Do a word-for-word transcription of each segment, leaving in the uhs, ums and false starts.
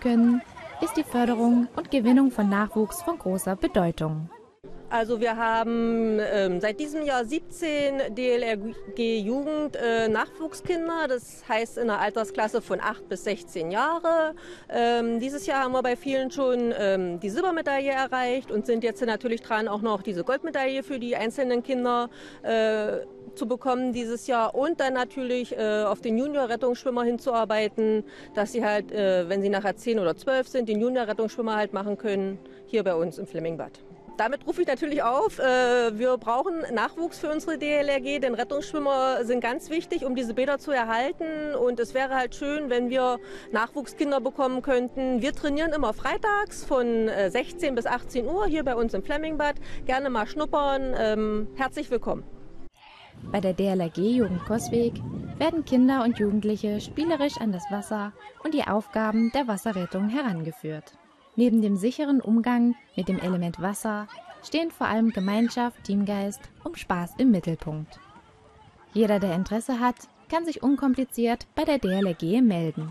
können, ist die Förderung und Gewinnung von Nachwuchs von großer Bedeutung. Also wir haben ähm, seit diesem Jahr siebzehn D L R G-Jugend äh, Nachwuchskinder, das heißt in der Altersklasse von acht bis sechzehn Jahre. Ähm, dieses Jahr haben wir bei vielen schon ähm, die Silbermedaille erreicht und sind jetzt natürlich dran, auch noch diese Goldmedaille für die einzelnen Kinder äh, zu bekommen dieses Jahr und dann natürlich äh, auf den Junior-Rettungsschwimmer hinzuarbeiten, dass sie halt, äh, wenn sie nachher zehn oder zwölf sind, den Junior-Rettungsschwimmer halt machen können, hier bei uns im Flemmingbad. Damit rufe ich natürlich auf, wir brauchen Nachwuchs für unsere D L R G, denn Rettungsschwimmer sind ganz wichtig, um diese Bäder zu erhalten. Und es wäre halt schön, wenn wir Nachwuchskinder bekommen könnten. Wir trainieren immer freitags von sechzehn bis achtzehn Uhr hier bei uns im Flemmingbad. Gerne mal schnuppern. Herzlich willkommen. Bei der D L R G-Jugend Coswig werden Kinder und Jugendliche spielerisch an das Wasser und die Aufgaben der Wasserrettung herangeführt. Neben dem sicheren Umgang mit dem Element Wasser stehen vor allem Gemeinschaft, Teamgeist und Spaß im Mittelpunkt. Jeder, der Interesse hat, kann sich unkompliziert bei der D L R G melden.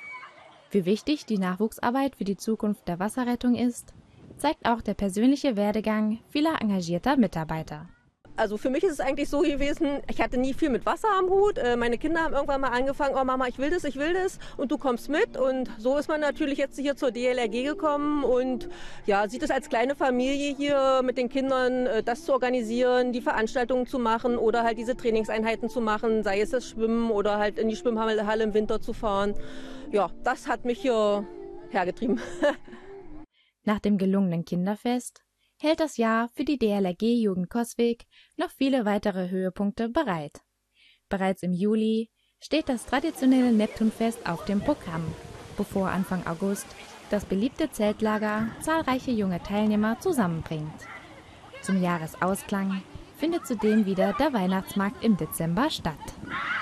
Wie wichtig die Nachwuchsarbeit für die Zukunft der Wasserrettung ist, zeigt auch der persönliche Werdegang vieler engagierter Mitarbeiter. Also für mich ist es eigentlich so gewesen, ich hatte nie viel mit Wasser am Hut. Meine Kinder haben irgendwann mal angefangen, oh Mama, ich will das, ich will das und du kommst mit. Und so ist man natürlich jetzt hier zur D L R G gekommen und ja, sieht es als kleine Familie hier mit den Kindern, das zu organisieren, die Veranstaltungen zu machen oder halt diese Trainingseinheiten zu machen, sei es das Schwimmen oder halt in die Schwimmhalle im Winter zu fahren. Ja, das hat mich hier hergetrieben. Nach dem gelungenen Kinderfest hält das Jahr für die D L R G-Jugend Coswig noch viele weitere Höhepunkte bereit. Bereits im Juli steht das traditionelle Neptunfest auf dem Programm, bevor Anfang August das beliebte Zeltlager zahlreiche junge Teilnehmer zusammenbringt. Zum Jahresausklang findet zudem wieder der Weihnachtsmarkt im Dezember statt.